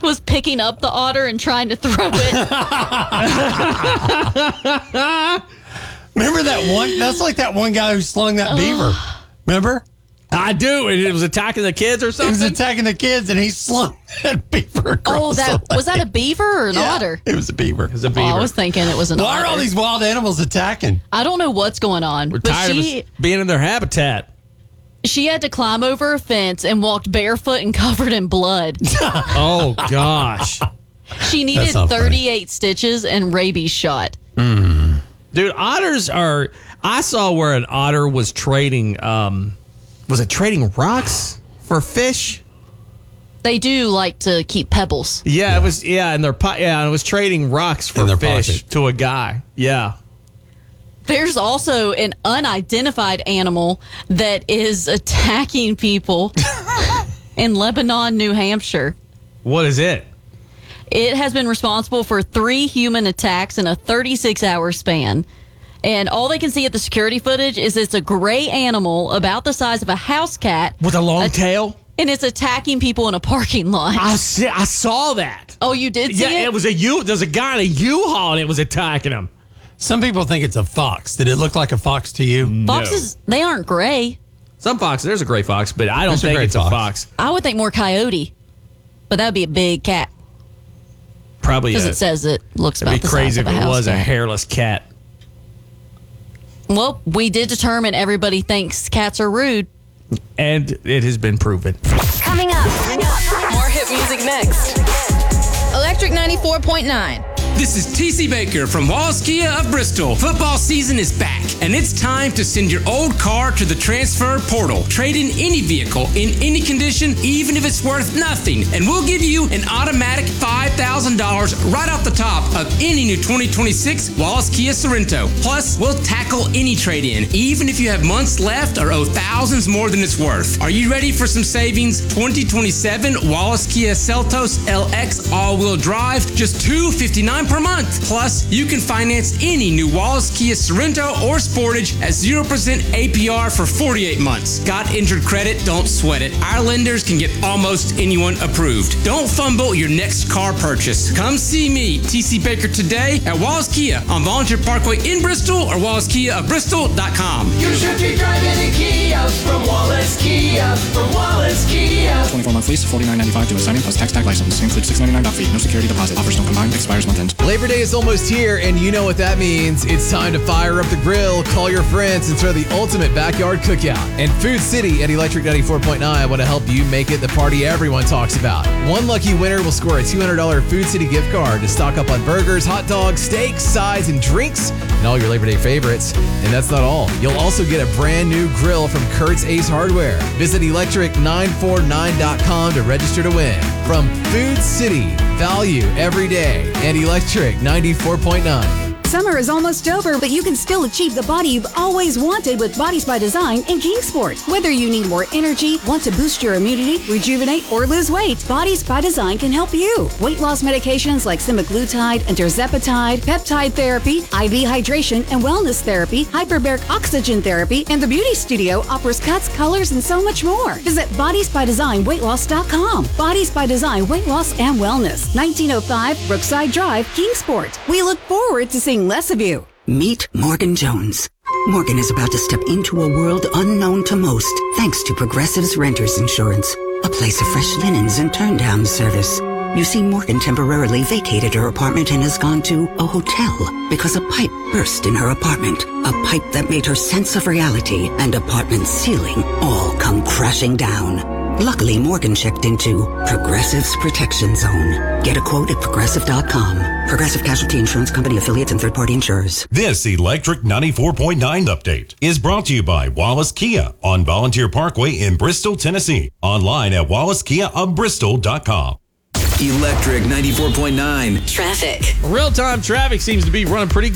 was picking up the otter and trying to throw it. Remember that one? That's like that one guy who slung that beaver. Remember? I do. It was attacking the kids or He something? was attacking the kids, and he slung that beaver across the Was that a beaver or an Yeah, otter? It was a beaver. It was a beaver. Oh, I was thinking it was an otter. Why are all these wild animals attacking? I don't know what's going on. We're but tired of us being in their habitat. she had to climb over a fence and walked barefoot and covered in blood. Oh, gosh. She needed That's not funny. 38 stitches and rabies shot. Dude, otters are... I saw where an otter was trading... was it trading rocks for fish? They do like to keep pebbles. Yeah, it was... Yeah, and it was trading rocks for In their fish pocket. to a guy. Yeah. There's also an unidentified animal that is attacking people in Lebanon, New Hampshire. What is it? It has been responsible for 3 human attacks in a 36-hour span. And all they can see at the security footage is it's a gray animal about the size of a house cat. With a long tail? And it's attacking people in a parking lot. I saw that. Oh, you did see it? It was there's a guy in a U-Haul and it was attacking him. Some people think it's a fox. Did it look like a fox to you? Foxes, they aren't gray. Some fox, there's a gray fox, but I don't There's a think gray it's fox. a fox. I would think more coyote. But that would be a big cat. Probably Because it says it looks about It'd be the crazy size if of a it house was a cat. hairless cat. Well, we did determine everybody thinks cats are rude. And it has been proven. Coming up. More hit music next. Electric 94.9. This is TC Baker from Wallace Kia of Bristol. Football season is back, and it's time to send your old car to the transfer portal. Trade in any vehicle in any condition, even if it's worth nothing, and we'll give you an automatic $5,000 right off the top of any new 2026 Wallace Kia Sorento. Plus, we'll tackle any trade-in, even if you have months left or owe thousands more than it's worth. Are you ready for some savings? 2027 Wallace Kia Seltos LX all-wheel drive, just $259 per month. Plus, you can finance any new Wallace Kia Sorento or Sportage at 0% APR for 48 months. Got injured credit? Don't sweat it. Our lenders can get almost anyone approved. Don't fumble your next car purchase. Come see me, TC Baker, today at Wallace Kia on Volunteer Parkway in Bristol or wallacekiaofbristol.com. You should be driving a Kia from Wallace Kia. From Wallace Kia. 24-month lease, $49.95 to assigning plus tax tag license. Includes $699 doc fee. No security deposit. Offers don't combine. Expires month end. Labor Day is almost here, and you know what that means. It's time to fire up the grill, call your friends, and throw the ultimate backyard cookout. And Food City at Electric 94.9 want to help you make it the party everyone talks about. One lucky winner will score a $200 Food City gift card to stock up on burgers, hot dogs, steaks, sides, and drinks, and all your Labor Day favorites. And that's not all. You'll also get a brand new grill from Kurt's Ace Hardware. Visit electric949.com to register to win. From Food City, value every day, and Electric 94.9. Summer is almost over, but you can still achieve the body you've always wanted with Bodies by Design in Kingsport. Whether you need more energy, want to boost your immunity, rejuvenate, or lose weight, Bodies by Design can help you. Weight loss medications like semaglutide and tirzepatide, peptide therapy, IV hydration and wellness therapy, hyperbaric oxygen therapy, and the Beauty Studio offers cuts, colors, and so much more. Visit bodiesbydesignweightloss.com. Bodies by Design Weight Loss and Wellness, 1905 Brookside Drive, Kingsport. We look forward to seeing less of you. Meet Morgan Jones. Morgan is about to step into a world unknown to most, thanks to Progressive's Renters Insurance, a place of fresh linens and turn-down service. You see, Morgan temporarily vacated her apartment and has gone to a hotel because a pipe burst in her apartment, a pipe that made her sense of reality and apartment ceiling all come crashing down. Luckily, Morgan checked into Progressive's Protection Zone. Get a quote at Progressive.com. Progressive Casualty Insurance Company affiliates and third-party insurers. This Electric 94.9 update is brought to you by Wallace Kia on Volunteer Parkway in Bristol, Tennessee. Online at wallacekiaofbristol.com. Electric 94.9. Traffic. Real-time traffic seems to be running pretty